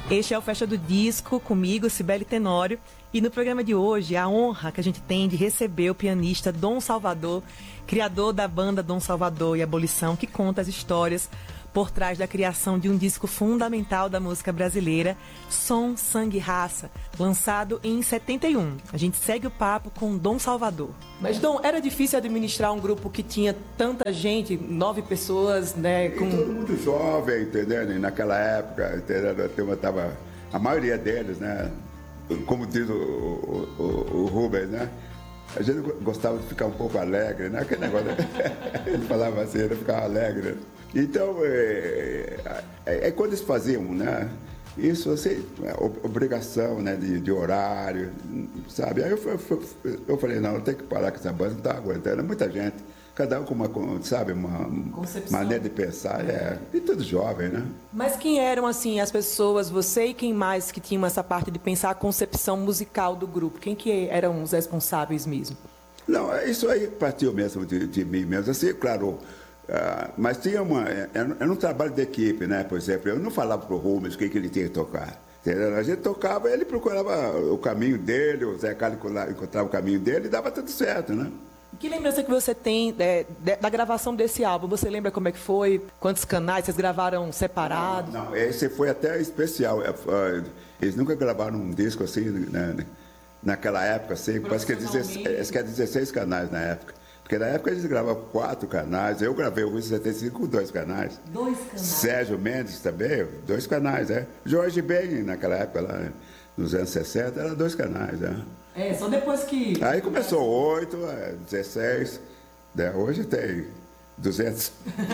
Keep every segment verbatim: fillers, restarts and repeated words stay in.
Este é o Festa do Disco, comigo, Cibele Tenório. E no programa de hoje, a honra que a gente tem de receber o pianista Dom Salvador, criador da banda Dom Salvador e Abolição, que conta as histórias por trás da criação de um disco fundamental da música brasileira, Som, Sangue e Raça, lançado em setenta e um. A gente segue o papo com Dom Salvador. Mas, Dom, era difícil administrar um grupo que tinha tanta gente, nove pessoas, né? Com... E todo mundo jovem, entendeu? E naquela época, entendeu? A turma tava, a maioria deles, né? Como diz o, o, o, o Rubens, né? A gente gostava de ficar um pouco alegre, né? Aquele negócio, ele falava assim, ele ficava alegre. Então, é, é, é quando eles faziam, né? Isso, assim, obrigação, né? De, de horário, sabe? Aí eu, eu, eu falei, não, eu tenho que parar com essa banda, não tá aguentando, é muita gente. Cada um com uma, sabe, uma Concepção. maneira de pensar, é, e tudo jovem, né? Mas quem eram, assim, as pessoas, você e quem mais que tinham essa parte de pensar a concepção musical do grupo? Quem que eram os responsáveis mesmo? Não, isso aí partiu mesmo de, de mim mesmo, assim, claro, uh, mas tinha uma, era um trabalho de equipe, né, por exemplo, eu não falava pro Rubens o que, que ele tinha que tocar, entendeu? A gente tocava, ele procurava o caminho dele, o Zé Carlos encontrava o caminho dele e dava tudo certo, né? Que lembrança que você tem é, da gravação desse álbum? Você lembra como é que foi? Quantos canais? Vocês gravaram separados? Não, não, esse foi até especial. Eles nunca gravaram um disco assim, né, naquela época, assim, parece que, é dezesseis, que é dezesseis canais na época. Porque na época eles gravavam quatro canais, eu gravei o setenta e cinco com dois canais. Dois canais? Sérgio Mendes também, dois canais, é. Jorge Ben, naquela época, lá nos anos sessenta, era dois canais, é. É, só depois que... Aí começou oito, dezesseis, né? Hoje tem duzentos.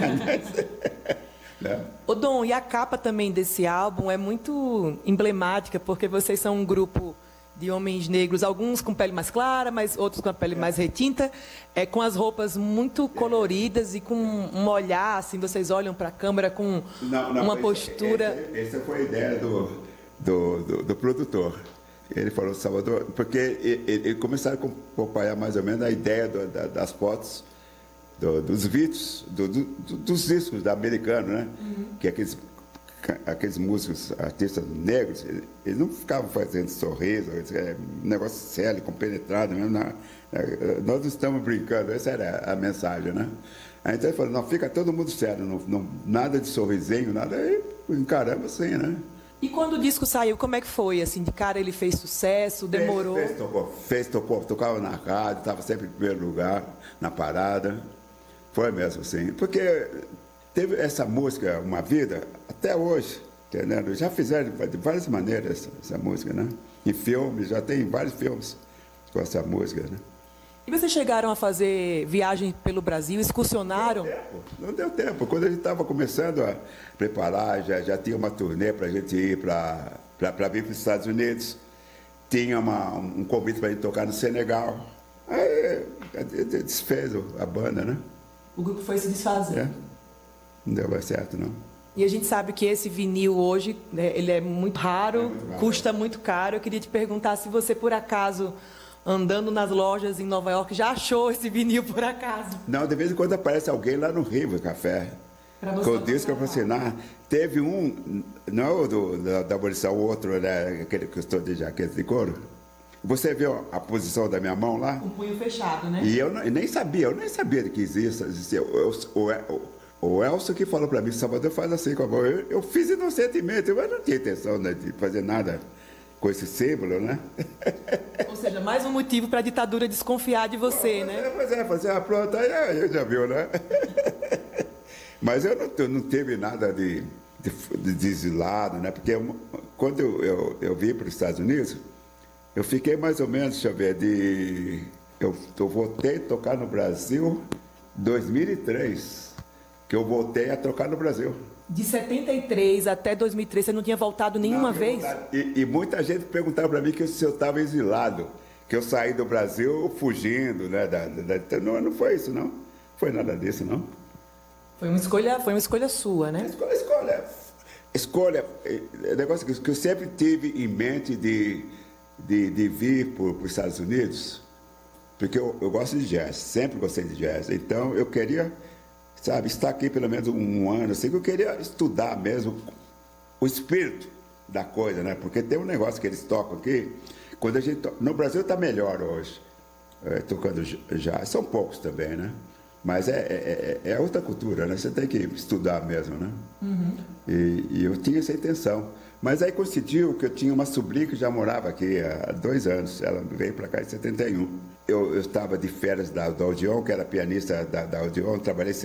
Né? Ô Dom, e a capa também desse álbum é muito emblemática, porque vocês são um grupo de homens negros, alguns com pele mais clara, mas outros com a pele mais retinta, é, com as roupas muito coloridas e com um olhar, assim, vocês olham para a câmera com não, não, uma esse, postura... Essa foi a ideia do, do, do, do produtor. Ele falou, Salvador, porque ele, ele começaram a acompanhar mais ou menos a ideia do, da, das fotos, do, dos vídeos, do, do, dos discos da americano, né? Uhum. Que aqueles, aqueles músicos, artistas negros, eles, eles não ficavam fazendo sorriso, é um negócio sério, compenetrado mesmo. Na, nós não estamos brincando, essa era a mensagem, né? Aí então ele falou, não, fica todo mundo sério, não, não, nada de sorrisinho, nada, aí encaramos assim, né? E quando o disco saiu, como é que foi? Assim, de cara ele fez sucesso, demorou? Fez, fez tocou, fez, tocou, tocava na rádio, estava sempre em primeiro lugar, na parada. Foi mesmo, assim. Porque teve essa música, Uma Vida, até hoje, entendeu? Já fizeram de várias maneiras essa, essa música, né? Em filmes, já tem vários filmes com essa música, né? E vocês chegaram a fazer viagem pelo Brasil, excursionaram? Não deu tempo. Não deu tempo. Quando a gente estava começando a preparar, já, já tinha uma turnê para a gente ir para vir para os Estados Unidos. Tinha uma, um convite para a gente tocar no Senegal. Aí desfez a banda, né? O grupo foi se desfazendo. É. Não deu mais certo, não. E a gente sabe que esse vinil hoje, né, ele é muito raro, é muito raro, custa muito caro. Eu queria te perguntar se você, por acaso... andando nas lojas em Nova York, já achou esse vinil por acaso? Não, de vez em quando aparece alguém lá no Rio, Café. Com o disco para assinar. Teve um, não do, da, da abolição, o outro, né, aquele que eu estou de jaqueta de couro. Você viu a posição da minha mão lá? Com o punho fechado, né? E eu, não, eu nem sabia, eu nem sabia que existe. O, o, o Elcio que falou para mim, Salvador faz assim com a mão. Eu, eu fiz inocentemente, eu não tinha intenção, né, de fazer nada com esse símbolo, né? Ou seja, mais um motivo para a ditadura desconfiar de você, Pô, né? Pois é, fazer a pronta, aí eu já viu, né? Mas eu não, eu não teve nada de, de, de desilado, né? Porque eu, quando eu, eu, eu vim para os Estados Unidos, eu fiquei mais ou menos, deixa eu ver, de... Eu, eu voltei a tocar no Brasil em dois mil e três, que eu voltei a tocar no Brasil. De setenta e três até dois mil e três, você não tinha voltado nenhuma não, vez? E, e muita gente perguntava para mim que se eu estava exilado, que eu saí do Brasil fugindo, né? Da, da, não, não foi isso, não. Foi nada disso, não. Foi uma escolha, foi uma escolha sua, né? Escolha, escolha. Escolha, é negócio que eu sempre tive em mente de, de, de vir para os Estados Unidos, porque eu, eu gosto de jazz, sempre gostei de jazz. Então, eu queria... sabe, estar aqui pelo menos um ano, assim, que eu queria estudar mesmo o espírito da coisa, né? Porque tem um negócio que eles tocam aqui, quando a gente to... no Brasil está melhor hoje, é, tocando já, são poucos também, né? Mas é, é, é outra cultura, né? Você tem que estudar mesmo, né? Uhum. E, e eu tinha essa intenção. Mas aí coincidiu que eu tinha uma sobrinha que já morava aqui há dois anos. Ela veio para cá em setenta e um. Eu, eu estava de férias da, da Odeon, que era pianista da, da Odeon, trabalhei